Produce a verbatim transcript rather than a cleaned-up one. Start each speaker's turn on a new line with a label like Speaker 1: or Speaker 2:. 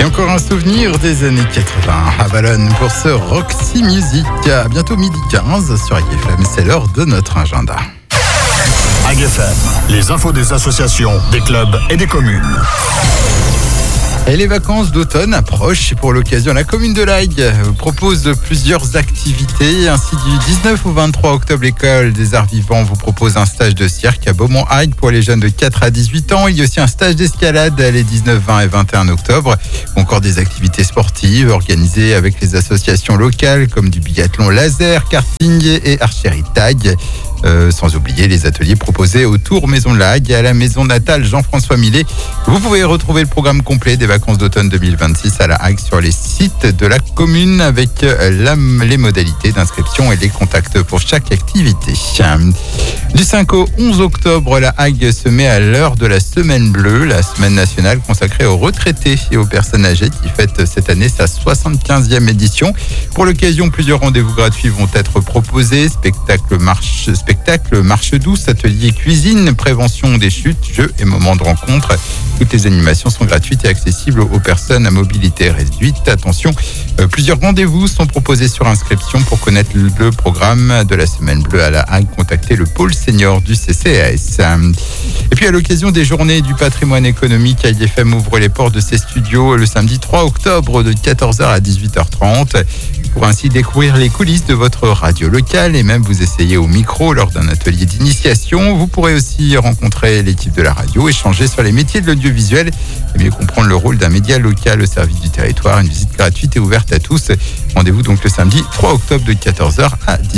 Speaker 1: Et encore un souvenir des années quatre-vingts à Valonne pour ce Roxy Music. À bientôt midi quinze sur A G F M, c'est l'heure de notre agenda.
Speaker 2: A G F M, les infos des associations, des clubs et des communes.
Speaker 1: Et les vacances d'automne approchent. Et pour l'occasion, la commune de l'Aïgue propose plusieurs activités. Ainsi, du dix-neuf au vingt-trois octobre, l'école des arts vivants vous propose un stage de cirque à Beaumont-Aïgue pour les jeunes de quatre à dix-huit ans. Il y a aussi un stage d'escalade les dix-neuf, vingt et vingt et un octobre. Encore des activités sportives organisées avec les associations locales comme du biathlon laser, karting et archerie tag. Euh, sans oublier les ateliers proposés autour Maison de la Hague et à la maison natale Jean-François Millet. Vous pouvez retrouver le programme complet des vacances d'automne deux mille vingt-six à la Hague sur les sites de la commune avec la, les modalités d'inscription et les contacts pour chaque activité. Du cinq au onze octobre, la Hague se met à l'heure de la Semaine Bleue, la semaine nationale consacrée aux retraités et aux personnes âgées qui fête cette année sa soixante-quinzième édition. Pour l'occasion, plusieurs rendez-vous gratuits vont être proposés. Spectacle, marche, spectacle, marche douce, atelier cuisine, prévention des chutes, jeux et moments de rencontre. Toutes les animations sont gratuites et accessibles aux personnes à mobilité réduite. Attention, euh, plusieurs rendez-vous sont proposés sur inscription. Pour connaître le programme de la Semaine Bleue à la Hague, contactez le pôle senior du C C A S. Et puis à l'occasion des journées du patrimoine économique, A G F M ouvre les portes de ses studios le samedi trois octobre de quatorze heures à dix-huit heures trente. Pour ainsi découvrir les coulisses de votre radio locale et même vous essayer au micro lors d'un atelier d'initiation. Vous pourrez aussi rencontrer l'équipe de la radio, échanger sur les métiers de l'audiovisuel et mieux comprendre le rôle d'un média local au service du territoire. Une visite gratuite et ouverte à tous. Rendez-vous donc le samedi trois octobre de quatorze heures à dix-huit heures.